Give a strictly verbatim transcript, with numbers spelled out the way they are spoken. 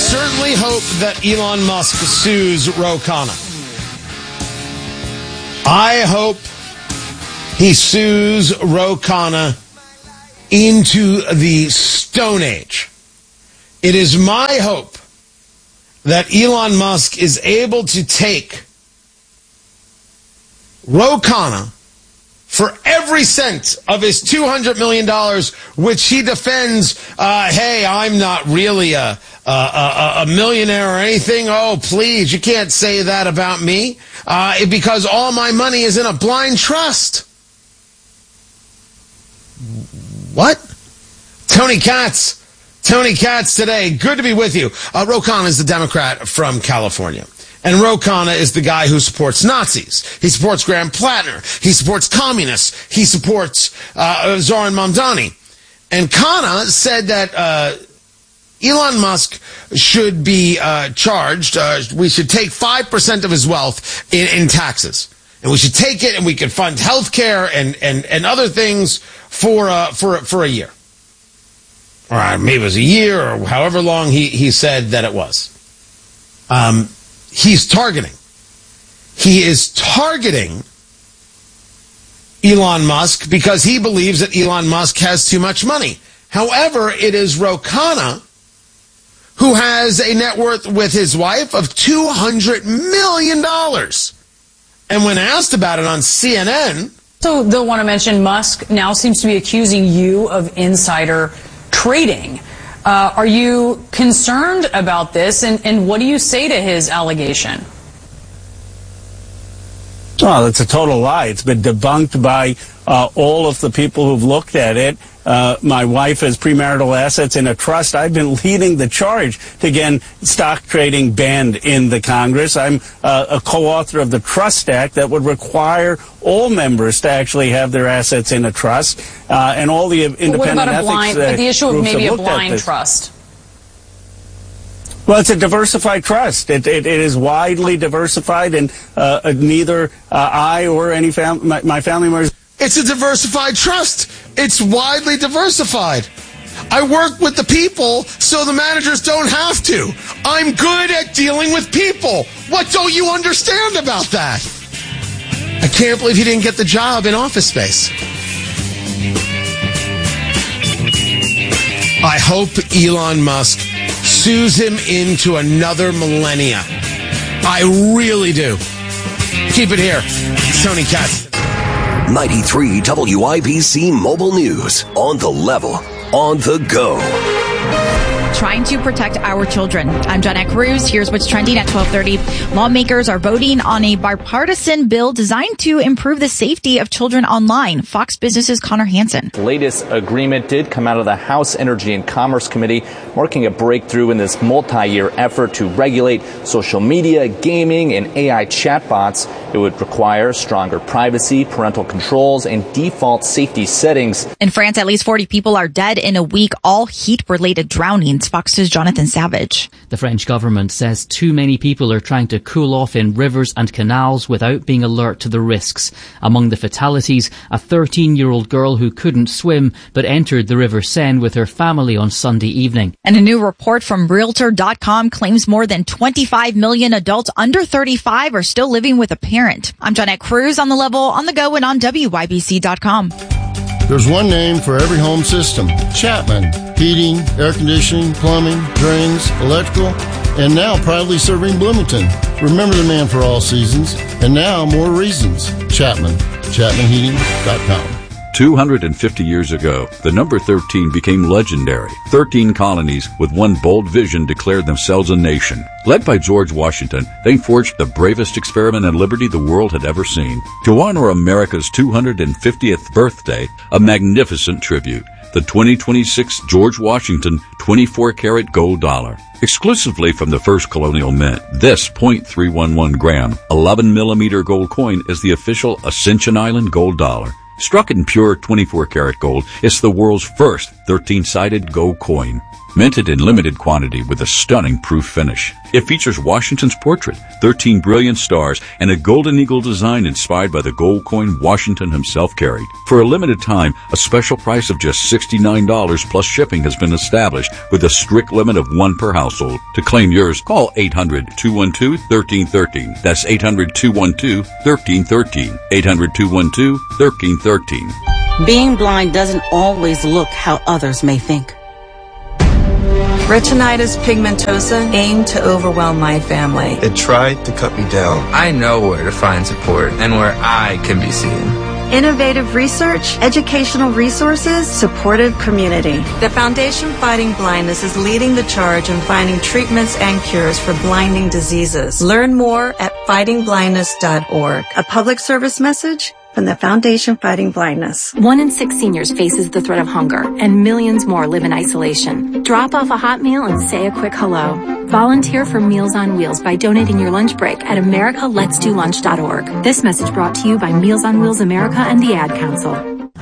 certainly hope that Elon Musk sues Ro Khanna. I hope he sues Ro Khanna into the Stone Age. It is my hope that Elon Musk is able to take Ro Khanna for every cent of his two hundred million dollars, which he defends, uh, hey, I'm not really a, a, a, a millionaire or anything. Oh, please, you can't say that about me, uh, because all my money is in a blind trust. What? Tony Katz. Tony Katz today. Good to be with you. Uh, Ro Khanna is the Democrat from California. And Ro Khanna is the guy who supports Nazis. He supports Graham Plattner. He supports communists. He supports uh, Zoran Mamdani. And Khanna said that uh, Elon Musk should be uh, charged. Uh, we should take five percent of his wealth in, in taxes. And we should take it and we could fund health care and, and, and other things for, uh, for, for a year. Or maybe it was a year or however long he, he said that it was. Um, he's targeting. He is targeting Elon Musk because he believes that Elon Musk has too much money. However, it is Ro Khanna who has a net worth with his wife of two hundred million dollars. And when asked about it on C N N... So they'll want to mention Musk now seems to be accusing you of insider trading. Uh, are you concerned about this, and, and what do you say to his allegation? Well, it's a total lie. It's been debunked by uh, all of the people who've looked at it. Uh, my wife has premarital assets in a trust. I've been leading the charge to get stock trading banned in the Congress. I'm uh, a co-author of the Trust Act that would require all members to actually have their assets in a trust, uh, and all the independent what about a ethics blind, uh, the issue of maybe a blind trust? Well, it's a diversified trust. It, it, it is widely diversified, and uh, neither uh, I or any fam- my, my family members. It's a diversified trust. It's widely diversified. I work with the people so the managers don't have to. I'm good at dealing with people. What don't you understand about that? I can't believe he didn't get the job in Office Space. I hope Elon Musk sues him into another millennia. I really do. Keep it here. It's Tony Katz. ninety-three W I B C Mobile News. On the level. On the go. Trying to protect our children. I'm Jenna Cruz. Here's what's trending at twelve thirty. Lawmakers are voting on a bipartisan bill designed to improve the safety of children online. Fox Business's Connor Hansen. The latest agreement did come out of the House Energy and Commerce Committee, marking a breakthrough in this multi-year effort to regulate social media, gaming, and A I chatbots. It would require stronger privacy, parental controls, and default safety settings. In France, at least forty people are dead in a week, all heat-related drownings. Fox's Jonathan Savage. The French government says too many people are trying to cool off in rivers and canals without being alert to the risks. Among the fatalities, a thirteen-year-old girl who couldn't swim but entered the River Seine with her family on Sunday evening. And a new report from Realtor dot com claims more than twenty-five million adults under thirty-five are still living with a parent. I'm Jeanette Cruz on the level, on the go, and on W Y B C dot com. There's one name for every home system. Chapman. Heating, air conditioning, plumbing, drains, electrical, and now proudly serving Bloomington. Remember the man for all seasons, and now more reasons. Chapman. Chapman Heating dot com. two hundred fifty years ago, the number thirteen became legendary. thirteen colonies with one bold vision declared themselves a nation. Led by George Washington, they forged the bravest experiment in liberty the world had ever seen. To honor America's two hundred fiftieth birthday, a magnificent tribute. The twenty twenty-six George Washington twenty-four karat gold dollar. Exclusively from the first colonial mint, this zero point three one one gram, eleven millimeter gold coin is the official Ascension Island gold dollar. Struck in pure twenty-four karat gold, it's the world's first thirteen-sided gold coin. minted in limited quantity with a stunning proof finish. It features Washington's portrait, thirteen brilliant stars, and a golden eagle design inspired by the gold coin Washington himself carried. For a limited time, a special price of just sixty-nine dollars plus shipping has been established with a strict limit of one per household. To claim yours, call eight hundred, two one two, one three one three. That's eight hundred, two one two, one three one three. eight hundred, two one two, one three one three. Being blind doesn't always look how others may think. Retinitis pigmentosa aimed to overwhelm my family. It tried to cut me down. I know where to find support and where I can be seen. Innovative research, educational resources, supportive community. The Foundation Fighting Blindness is leading the charge in finding treatments and cures for blinding diseases. Learn more at fighting blindness dot org. A public service message from the Foundation Fighting Blindness. One in six seniors faces the threat of hunger, and millions more live in isolation. Drop off a hot meal and say a quick hello. Volunteer for Meals on Wheels by donating your lunch break at america lets do lunch dot org. This message brought to you by Meals on Wheels America and the Ad Council.